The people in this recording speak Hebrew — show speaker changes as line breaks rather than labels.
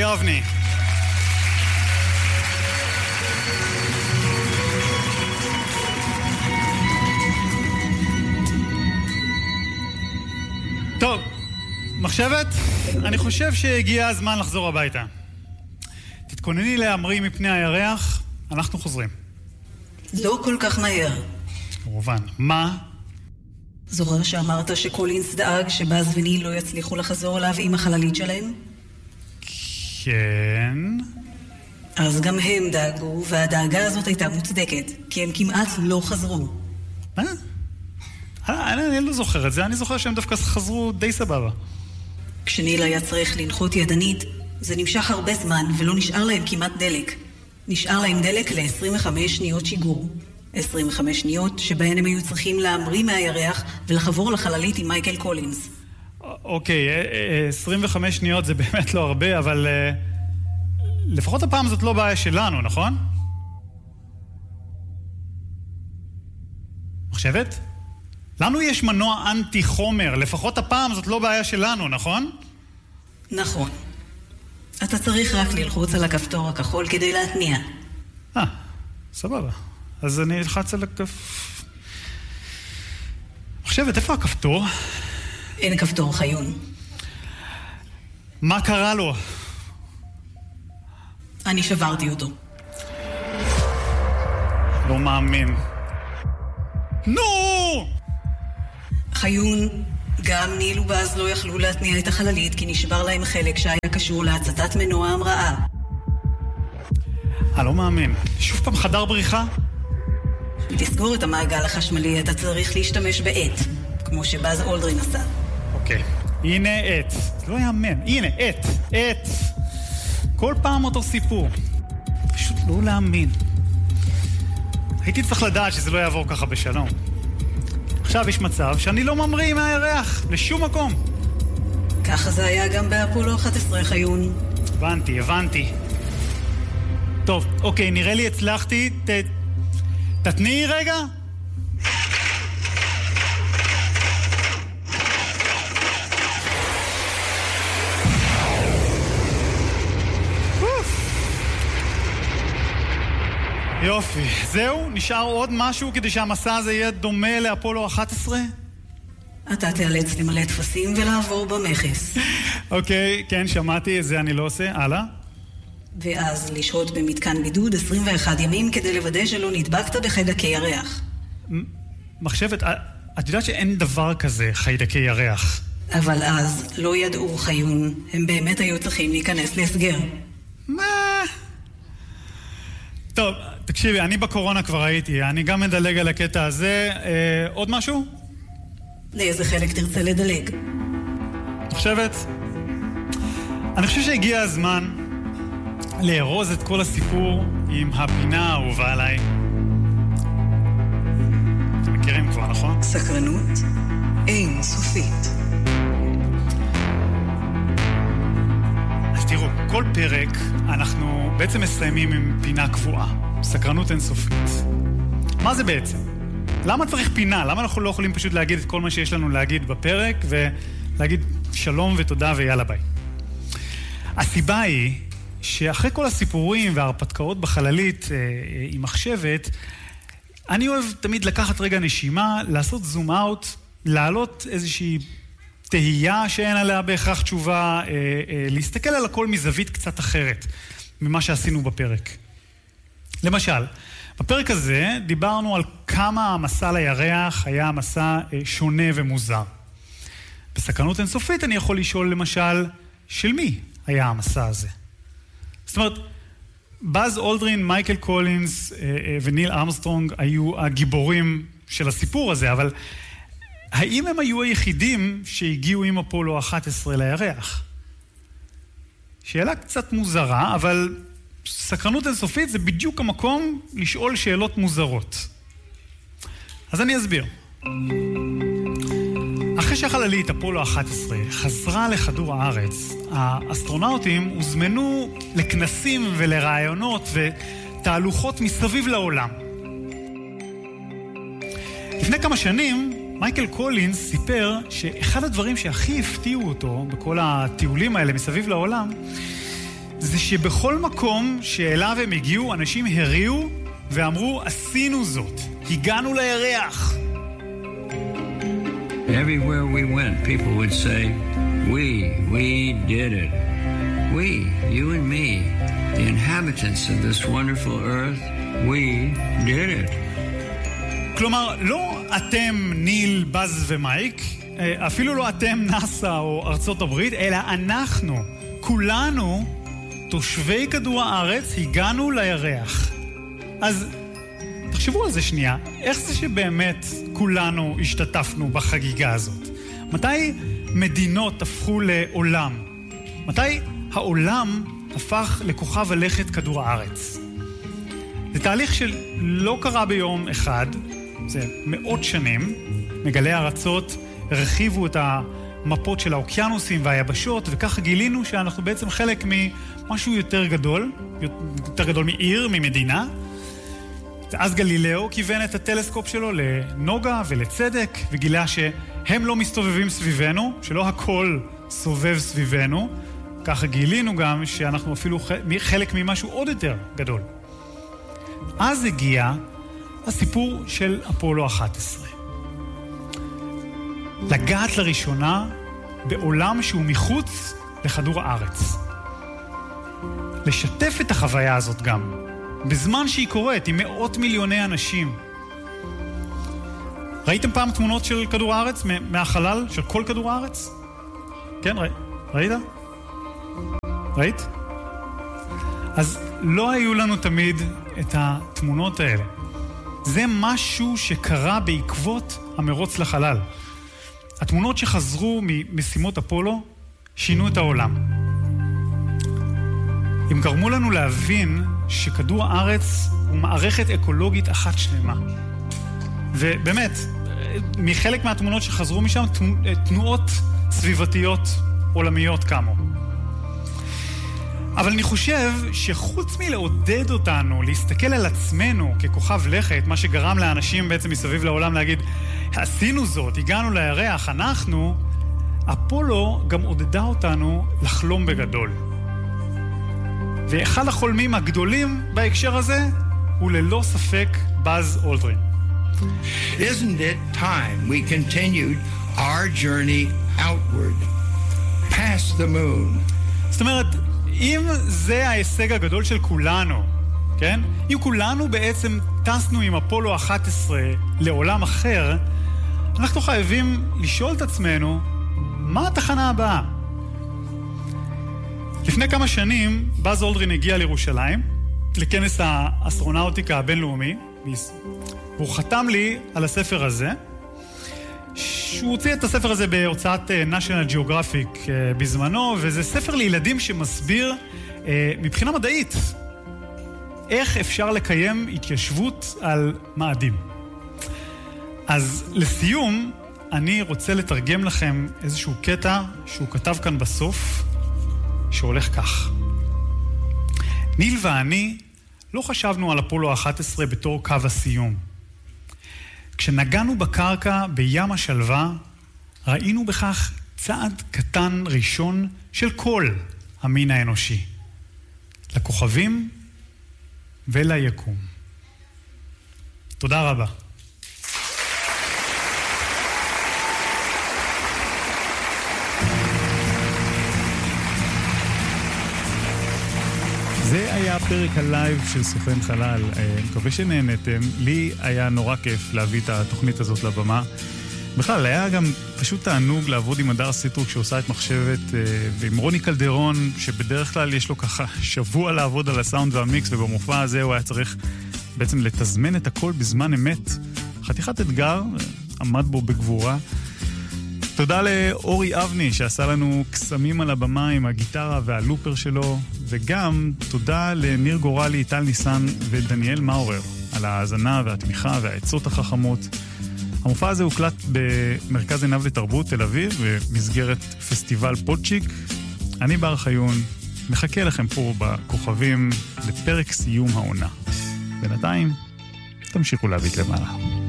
אבני. טוב, מחשבת, אני חושב שהגיע הזמן לחזור הביתה. תתכונני להמריא מפני הירח, אנחנו חוזרים.
לא כל כך מהר.
כמובן. מה?
זוכר שאמרת שקולינס דאג שבאז וניל לא יצליחו לחזור אליו עם החללית שלהם?
כן.
אז גם הם דאגו, והדאגה הזאת הייתה מוצדקת, כי הם כמעט לא חזרו.
מה? אני לא זוכר את זה, אני זוכר שהם דווקא חזרו די סבבה.
כשניל היה צריך לנחות ידנית, זה נמשך הרבה זמן ולא נשאר להם כמעט דלק. נשאר להם דלק ל-25 שניות שיגור. 25 שניות שבהן הם היו צריכים להמריא מהירח ולחבור לחללית עם מייקל קולינס.
אוקיי, 25 שניות זה באמת לא הרבה, אבל לפחות הפעם זאת לא בעיה שלנו, נכון? מחשבת? לנו יש מנוע אנטי חומר, לפחות הפעם זאת לא בעיה שלנו, נכון?
נכון. אתה צריך רק ללחוץ על הכפתור הכחול כדי להתניע.
סבבה. אז אני אלחץ על מחשבת, איפה הכפתור?
אין כפתור, חיון.
מה קרה לו?
אני שברתי אותו.
לא מאמין. נו!
חיון, גם ניל ובאז לא יכלו להתניע את החללית כי נשבר להם חלק שהיה קשור להצתת מנוע המראה.
לא מאמין. שוב פעם חדר בריחה?
תסגור את המעגל החשמלי, אתה צריך להשתמש בעט, כמו שבאז אולדרין עשה.
אוקיי. הנה עט. לא יאמן. הנה, עט. כל פעם אותו סיפור. פשוט לא להאמין. הייתי צריך לדעת שזה לא יעבור ככה בשלום. עכשיו יש מצב שאני לא ממריא מהירח לשום מקום.
ככה זה היה גם באפולו 11, חיון.
הבנתי. טוב, אוקיי, נראה לי הצלחתי. תתניעי רגע. יופי, זהו? נשאר עוד משהו כדי שהמסע הזה יהיה דומה לאפולו 11?
אתה תיאלץ למלא תפסים ולעבור במכס.
אוקיי, כן, שמעתי, את זה אני לא עושה. הלאה.
ואז לשהות במתקן בידוד 21 ימים כדי לוודא שלא נדבקת בחיידקי ירח.
מחשבת, את יודעת שאין דבר כזה חיידקי ירח.
אבל אז לא ידעו, חיון. הם באמת היו צריכים להיכנס להסגר.
מה? טוב, תקשיבי, אני בקורונה כבר הייתי. אני גם מדלג על הקטע הזה. עוד משהו?
לאיזה חלק תרצה לדלג?
מחשבת? אני חושב שהגיע הזמן לארוז את כל הסיפור עם הפינה האהובה עליי. אתם מכירים כבר, נכון?
סקרנות אין סופית.
אז תראו, כל פרק אנחנו בעצם מסיימים עם פינה קבועה. סקרנות אינסופית. מה זה בעצם? למה צריך פינה? למה אנחנו לא יכולים פשוט להגיד את כל מה שיש לנו להגיד בפרק ולהגיד שלום ותודה ויאללה ביי? הסיבה היא שאחרי כל הסיפורים וההרפתקאות בחללית עם מחשבת, אני אוהב תמיד לקחת רגע נשימה, לעשות זום אאוט, להעלות איזושהי תהייה שאין עליה בהכרח תשובה, להסתכל על הכל מזווית קצת אחרת ממה שעשינו בפרק. למשל, בפרק הזה דיברנו על כמה המסע לירח היה מסע שונה ומוזר. בסקרנות אינסופית אני יכול לשאול למשל, של מי היה המסע הזה? זאת אומרת, באז אולדרין, מייקל קולינס וניל ארמסטרונג היו הגיבורים של הסיפור הזה, אבל האם הם היו היחידים שהגיעו עם אפולו 11 לירח? שאלה קצת מוזרה, אבל סקרנות אינסופית זה בדיוק המקום לשאול שאלות מוזרות. אז אני אסביר. אחרי שהחללית אפולו 11 חזרה לכדור הארץ, האסטרונאוטים הוזמנו לכנסים ולרעיונות ותהלוכות מסביב לעולם. לפני כמה שנים, מייקל קולינס סיפר שאחד הדברים שהכי הפתיעו אותו בכל הטיולים האלה מסביב לעולם, זה שבכל מקום שאליו הם הגיעו, אנשים הריעו ואמרו, עשינו זאת, הגענו לירח.
Everywhere we went, people would say, we did it. We, you and me, the inhabitants of this wonderful earth, we did it.
כלומר, לא אתם ניל, בז ומייק, אפילו לא אתם נאסא או ארצות הברית, אלא אנחנו, כולנו, תושבי כדור הארץ, הגענו לירח. אז תחשבו על זה שנייה, איך זה שבאמת כולנו השתתפנו בחגיגה הזאת? מתי מדינות הפכו לעולם? מתי העולם הפך לכוכב הלכת כדור הארץ? זה תהליך שלא קרה ביום אחד, זה מאות שנים. מגלי הארצות הרחיבו את המפות של האוקיינוסים והיבשות, וכך גילינו שאנחנו בעצם חלק ממשהו יותר גדול מעיר, ממדינה. ואז גלילאו כיוון את הטלסקופ שלו לנוגה ולצדק, וגילה שהם לא מסתובבים סביבנו, שלא הכל סובב סביבנו. ככה גילינו גם שאנחנו אפילו חלק ממשהו עוד יותר גדול. אז הגיע הסיפור של אפולו 11. לגעת לראשונה בעולם שהוא מחוץ לכדור הארץ. לשתף את החוויה הזאת גם, בזמן שהיא קורית, עם מאות מיליוני אנשים. ראיתם פעם תמונות של כדור הארץ, מהחלל, של כל כדור הארץ? כן, ראית? ראית? אז לא היו לנו תמיד את התמונות האלה. זה משהו שקרה בעקבות המרוץ לחלל. התמונות שחזרו ממשימות אפולו שינו את העולם. הם גרמו לנו להבין שכדור הארץ הוא מערכת אקולוגית אחת שלמה. ובאמת, מחלק מהתמונות שחזרו משם, תנועות סביבתיות עולמיות קמו. אבל אני חושב שחוץ מלעודד אותנו להסתכל על עצמנו ככוכב לכת, מה שגרם לאנשים בעצם מסביב לעולם להגיד, עשינו זאת, הגענו לירח, אנחנו, אפולו גם עודדה אותנו לחלום בגדול. ואחד החולמים הגדולים בהקשר הזה הוא ללא ספק באז אולדרין.
Isn't it time we continued our journey outward, past the moon?
זאת אומרת, אם זה ההישג הגדול של כולנו, כן? אם כולנו בעצם טסנו עם אפולו 11 לעולם אחר, אנחנו חייבים לשאול את עצמנו, מה התחנה הבאה? לפני כמה שנים, באז אולדרין הגיע לירושלים, לכנס האסטרונאוטיקה הבינלאומי, והוא חתם לי על הספר הזה, שהוא הוציא את הספר הזה בהוצאת National Geographic בזמנו, וזה ספר לילדים שמסביר מבחינה מדעית איך אפשר לקיים התיישבות על מאדים. אז לסיום, אני רוצה לתרגם לכם איזשהו קטע שהוא כתב כאן בסוף, שהולך כך. ניל ואני לא חשבנו על אפולו 11 בתור קו הסיום. כשנגענו בקרקע בים השלווה, ראינו בכך צעד קטן ראשון של כל המין האנושי. לכוכבים וליקום. תודה רבה. זה היה פרק הלייב של סוכן חלל. מקווה שנהנתם. לי היה נורא כיף להביא את התוכנית הזאת לבמה. בכלל, היה גם פשוט תענוג לעבוד עם הדר סיטרוק שעושה את מחשבת, ועם רוני קלדרון, שבדרך כלל יש לו ככה שבוע לעבוד על הסאונד והמיקס, ובמופע הזה הוא היה צריך בעצם לתזמן את הכל בזמן אמת. חתיכת אתגר, עמד בו בגבורה. תודה לאורי אבני שעשה לנו קסמים על הבמה עם הגיטרה והלופר שלו, וגם תודה לניר גורלי, טל ניסן ודניאל מאורר על ההאזנה והתמיכה והעצות החכמות. המופע הזה הוקלט במרכז עיניו לתרבות תל אביב במסגרת פסטיבל פודצ'יק. אני בר חיון, מחכה לכם פה בכוכבים לפרק סיום העונה. בינתיים, תמשיכו להביט למעלה.